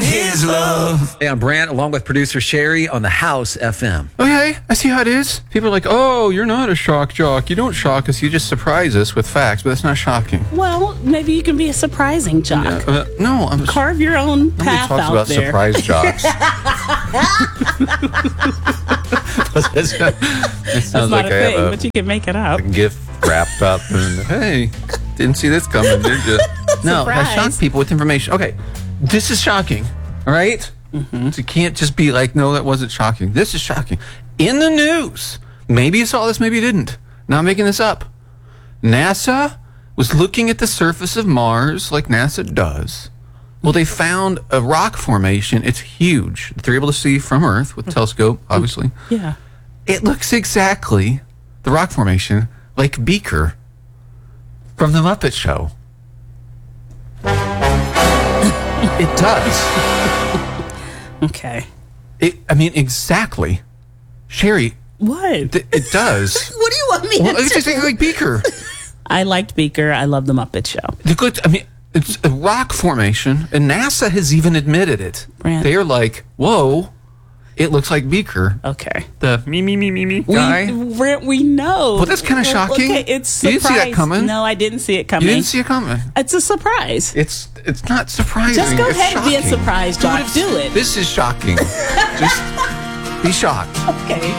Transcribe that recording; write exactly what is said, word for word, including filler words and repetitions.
his love. Hey, I'm Brant, along with producer Sherry on the House F M. Okay, I see how it is. People are like, oh, you're not a shock jock. You don't shock us. You just surprise us with facts, but that's not shocking. Well, maybe you can be a surprising jock. Yeah, uh, no, I'm just... Carve your own Nobody path talks out about there. surprise jocks. That's It That's sounds not like a I thing, have but you can make it up. a gift wrapped up. And, hey, didn't see this coming, did you? No, I Surprise. shock people with information. Okay, this is shocking, all right? Mm-hmm. So you can't just be like, no, that wasn't shocking. This is shocking. In the news, maybe you saw this, maybe you didn't. Not making this up. NASA was looking at the surface of Mars like NASA does. Well, they found a rock formation. It's huge. They're able to see from Earth with a telescope, obviously. Yeah. It looks exactly, the rock formation, like Beaker from The Muppet Show. It does. Okay. It, I mean, exactly. Sherry, What? th- it does. What do you want me Well, to it's do? exactly like Beaker. I liked Beaker. I love The Muppet Show. The good, I mean, it's a rock formation, and NASA has even admitted it. Brant. They're like, whoa, it looks like Beaker. Okay. The me, me, me, me, me We, guy. Brent, we know. Well, that's kinda shocking. Okay, it's You didn't see that surprise. coming? No, I didn't see it coming. You didn't see it coming. It's a surprise. It's it's not surprising. Just go it's ahead and be a shocking. surprise, Jock. it. Do it. This is shocking. Just be shocked. Okay.